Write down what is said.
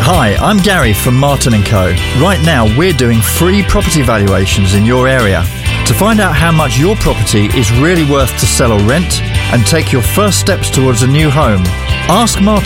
Hi, I'm Gary from Martin & Co. Right now we're doing free property valuations in your area. To find out how much your property is really worth to sell or rent and take your first steps towards a new home, ask Martin